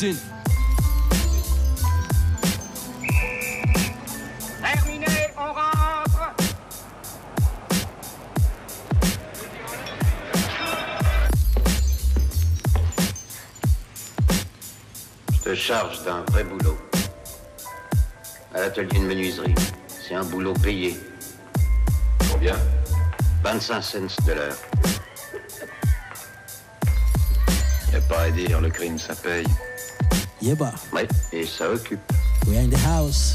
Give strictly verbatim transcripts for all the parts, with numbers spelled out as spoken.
Terminé, on rentre. Je te charge d'un vrai boulot. À l'atelier de menuiserie. C'est un boulot payé. Combien? vingt-cinq cents de l'heure. Y a pas à dire, le crime ça paye. Yeah, bah. Ouais, et ça occupe. We are in the house.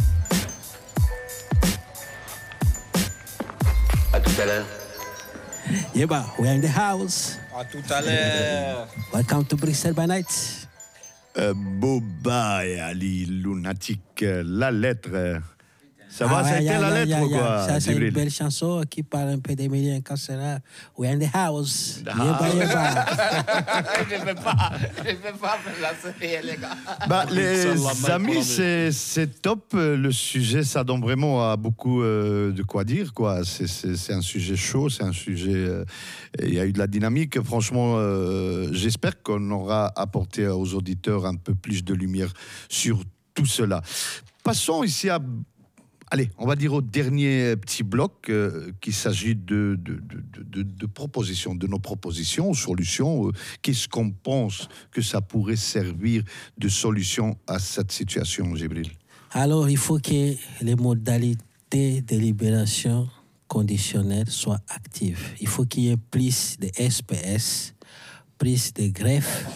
À tout à l'heure. Yeah, bah. We are in the house. À tout à l'heure. Welcome to Bruxelles by Night. Euh, Boba et Ali Lunatic, euh, la lettre. euh, Ça Ah va, ouais, ça a été yeah, la yeah, lettre yeah, ou yeah. quoi, Ça, c'est une Djibril? belle chanson qui parle un peu d'Emilien Carcera. We are in the house. Ah. Yeah, bah, yeah, bah. Je ne peux pas, je ne peux pas me la série, les gars. Bah, les Seule la main amis, pour la c'est, c'est top. Euh, Le sujet, ça donne vraiment à beaucoup euh, de quoi dire, quoi. C'est, c'est, c'est un sujet chaud, c'est un sujet. euh, Il y a eu de la dynamique. Franchement, euh, j'espère qu'on aura apporté aux auditeurs un peu plus de lumière sur tout cela. Passons ici à. Allez, on va dire au dernier petit bloc, euh, qu'il s'agit de, de, de, de, de propositions, de nos propositions, solutions. Euh, qu'est-ce qu'on pense que ça pourrait servir de solution à cette situation, Djibril? Alors, il faut que les modalités de libération conditionnelle soient actives. Il faut qu'il y ait plus de S P S, plus de greffes,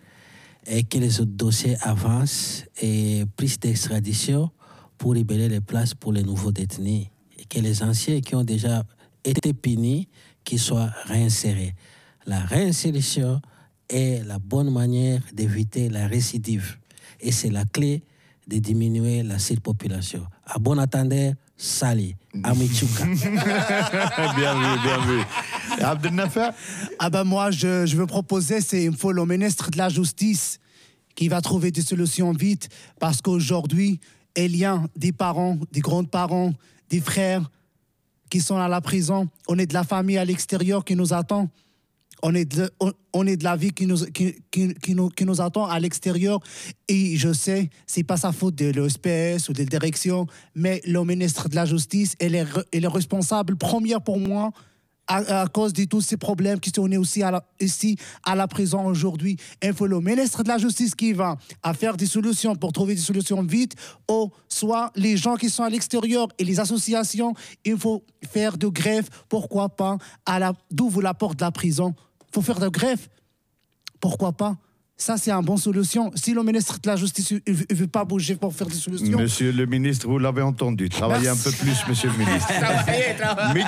et que les autres dossiers avancent, et plus d'extradition pour libérer les places pour les nouveaux détenus. Et que les anciens qui ont déjà été punis, qu'ils soient réinsérés. La réinsertion est la bonne manière d'éviter la récidive. Et c'est la clé de diminuer la surpopulation. À bon entendeur, Sali, Amichuka. Bien vu, bien vu. Abdel Nafer? Ah ben moi, je, je veux proposer, c'est il faut le ministre de la Justice qui va trouver des solutions vite, parce qu'aujourd'hui, il y a des parents, des grands-parents, des frères qui sont à la prison. On est de la famille à l'extérieur qui nous attend. On est de, on, on est de la vie qui nous, qui, qui, qui, nous, qui nous attend à l'extérieur. Et je sais, c'est pas sa faute de l'E S P S ou de la direction, mais le ministre de la Justice, elle est, elle est responsable première pour moi à, à cause de tous ces problèmes qui sont nés aussi à la, ici à la prison aujourd'hui. Il faut le ministre de la Justice qui va à faire des solutions pour trouver des solutions vite, ou soit les gens qui sont à l'extérieur et les associations, il faut faire de grève, pourquoi pas, à la, d'ouvre la porte de la prison. Il faut faire de grève, pourquoi pas. Ça, c'est une bonne solution. Si le ministre de la Justice ne veut pas bouger pour faire des solutions... Monsieur le ministre, vous l'avez entendu. Travaillez Merci. un peu plus, monsieur le ministre. Travaillez, travaillez.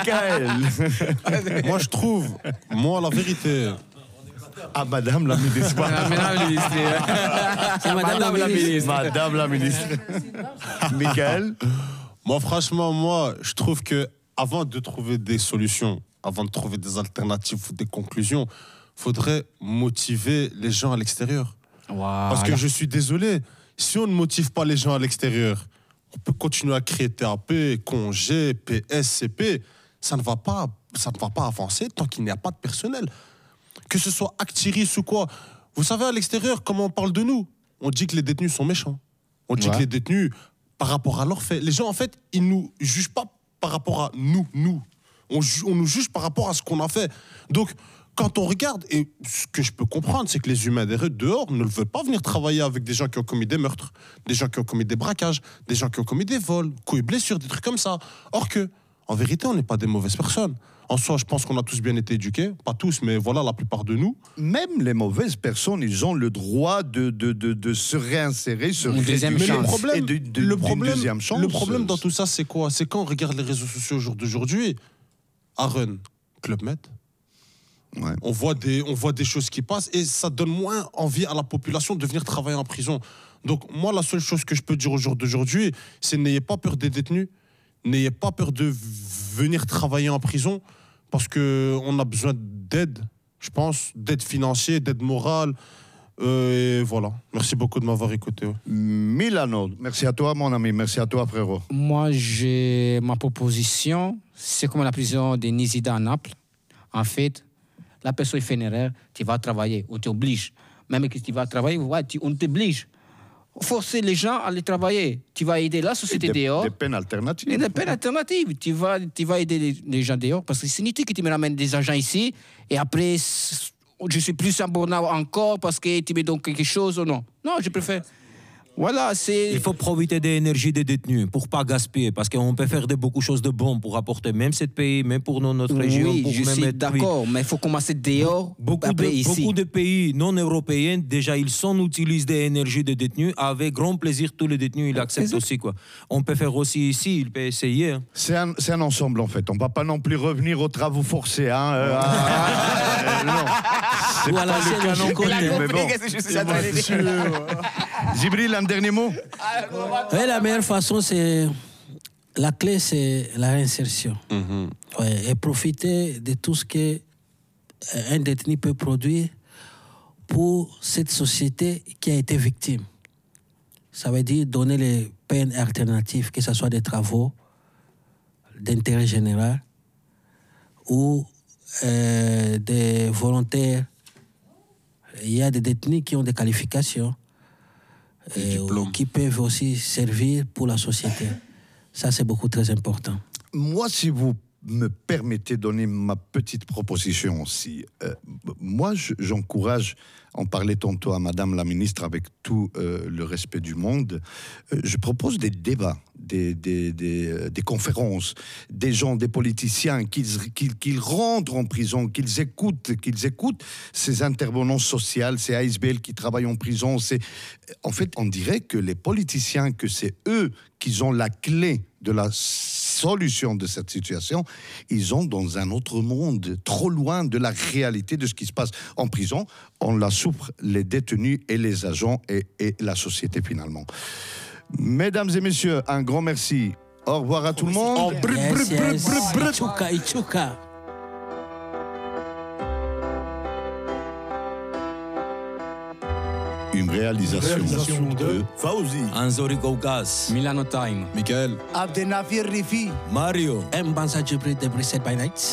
Michael. Moi, je trouve, moi, la vérité. Ah, madame la ministre. Madame la ministre. C'est madame la ministre. Madame la ministre. Michael. Moi, franchement, moi, je trouve que avant de trouver des solutions, avant de trouver des alternatives ou des conclusions, faudrait motiver les gens à l'extérieur. Wow. Parce que je suis désolé, si on ne motive pas les gens à l'extérieur, on peut continuer à créer T A P, congés, P S, C P. Ça ne va pas, ça ne va pas avancer tant qu'il n'y a pas de personnel. Que ce soit Actiris ou quoi. Vous savez, à l'extérieur, comment on parle de nous? On dit que les détenus sont méchants. On dit Ouais. que les détenus, par rapport à leurs faits, les gens, en fait, ils ne nous jugent pas par rapport à nous, nous. On, ju- on nous juge par rapport à ce qu'on a fait. Donc, quand on regarde, et ce que je peux comprendre, c'est que les humains derrière, dehors, ne veulent pas venir travailler avec des gens qui ont commis des meurtres, des gens qui ont commis des braquages, des gens qui ont commis des vols, coups et blessures, des trucs comme ça. Or que, en vérité, on n'est pas des mauvaises personnes. En soi, je pense qu'on a tous bien été éduqués. Pas tous, mais voilà, la plupart de nous. Même les mauvaises personnes, ils ont le droit de, de, de, de se réinsérer, se Une deuxième rééduquer. chance. Le problème, Et de- de- le d'une problème, deuxième chance. le problème dans tout ça, c'est quoi? C'est quand on regarde les réseaux sociaux au jour d'aujourd'hui, Aaron, Club Med, Ouais. on voit des, on voit des choses qui passent et ça donne moins envie à la population de venir travailler en prison. Donc moi, la seule chose que je peux dire au jour d'aujourd'hui, c'est n'ayez pas peur des détenus, n'ayez pas peur de venir travailler en prison parce qu'on a besoin d'aide, je pense, d'aide financière, d'aide morale. Euh, et voilà. Merci beaucoup de m'avoir écouté. Ouais. Milano, merci à toi, mon ami. Merci à toi, frérot. Moi, j'ai ma proposition, c'est comme la prison de Nisida à Naples. En fait, la personne fait une erreur, tu vas travailler, on t'oblige. même que tu vas travailler, ouais, tu, on t'oblige. Forcer les gens à aller travailler. Tu vas aider la société des, dehors. Des peines alternatives. Et des peines alternatives. Tu vas, tu vas aider les, les gens dehors parce que c'est inutile que tu me ramènes des agents ici et après, je suis plus abordable encore parce que tu me donnes quelque chose ou non. Non, je préfère. Voilà, c'est... Il faut profiter de l'énergie des détenus pour ne pas gaspiller, parce qu'on peut faire de beaucoup de choses de bon pour apporter même ce pays, même pour nos, notre région. Oui, pour je même suis être- d'accord, mais il faut commencer dehors, Beaucoup de, après ici. beaucoup de pays non européens, déjà, ils sont utilisés de l'énergie des détenus. Avec grand plaisir, tous les détenus, ils acceptent aussi. Quoi. On peut faire aussi ici, il peut essayer. hein. C'est un, c'est un ensemble en fait. On ne va pas non plus revenir aux travaux forcés. Hein. Euh, ah, euh, non. C'est Voilà, pas c'est le cas le non côté. plus, mais bon. que c'est juste ça. t'allais dire. Zibril, un dernier mot. Ouais, la meilleure façon, c'est. La clé, c'est la réinsertion. Ouais, et profiter de tout ce que euh, un détenu peut produire pour cette société qui a été victime. Ça veut dire donner les peines alternatives, que ce soit des travaux d'intérêt général ou euh, des volontaires. Il y a des détenus qui ont des qualifications euh, ou qui peuvent aussi servir pour la société. Ça, c'est beaucoup très important. Moi, si vous me permettez de donner ma petite proposition aussi, euh, moi, je- j'encourage, on parlait tantôt à Madame la Ministre avec tout euh, le respect du monde, euh, je propose des débats, des, des, des, euh, des conférences, des gens, des politiciens, qu'ils qu'ils, qu'ils rentrent en prison, qu'ils écoutent, qu'ils écoutent ces intervenants sociaux, ces A S B L qui travaillent en prison. C'est... En fait, on dirait que les politiciens, que c'est eux qui ont la clé de la solution de cette situation, ils sont dans un autre monde, trop loin de la réalité de ce qui se passe en prison. On la souffre, les détenus et les agents et, et la société finalement. Mesdames et messieurs, un grand merci. Au revoir à tout le monde. Yes, yes. Ichuka, Ichuka. Une réalisation, de Fauzi. Anzori Gougas, Milano Time. Michael. Abdenafir Rifi. Mario. Mbanza Djibril de Bruxelles by Night.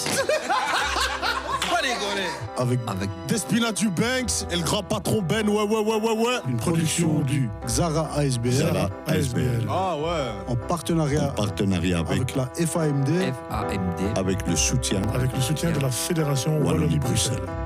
Avec, avec Despina du Banks et le grand patron Ben, ouais, ouais, ouais, ouais, ouais. Une production du Xara A S B L. Xara A S B L. Ah ouais. En partenariat En partenariat avec, avec la F A M D, F A M D. avec le soutien avec le soutien de la Fédération Wallonie-Bruxelles.